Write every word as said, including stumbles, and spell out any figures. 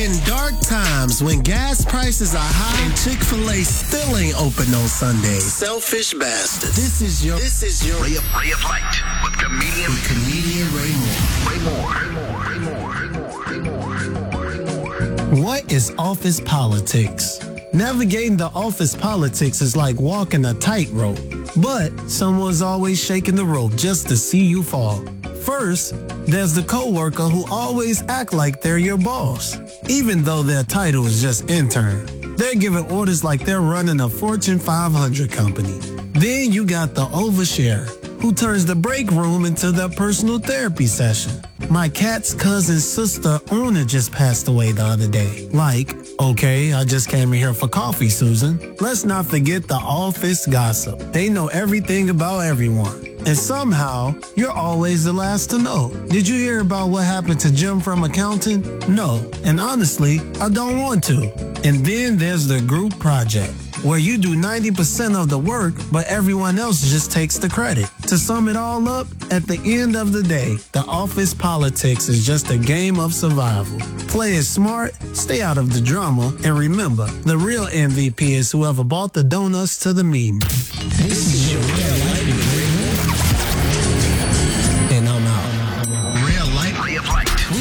In dark times when gas prices are high and Chick-fil-A still ain't open on Sundays. Selfish bastard. This is your this is your Ray of, Ray of Light with comedian with comedian Ray Moore. Ray Moore. Ray Moore. Ray Moore. Ray Moore. Ray Moore. Ray Moore. Ray Moore. What is office politics? Navigating the office politics is like walking a tightrope, but someone's always shaking the rope just to see you fall. First, there's the coworker who always act like they're your boss, even though their title is just intern. They're giving orders like they're running a Fortune five hundred company. Then you got the overshare, who turns the break room into their personal therapy session. My cat's cousin's sister owner just passed away the other day. Like, okay, I just came in here for coffee, Susan. Let's not forget the office gossip. They know everything about everyone. And somehow, you're always the last to know. Did you hear about what happened to Jim from accounting? No. And honestly, I don't want to. And then there's the group project, where you do ninety percent of the work, but everyone else just takes the credit. To sum it all up, at the end of the day, the office politics is just a game of survival. Play it smart, stay out of the drama, and remember, the real M V P is whoever bought the donuts to the meeting. This is your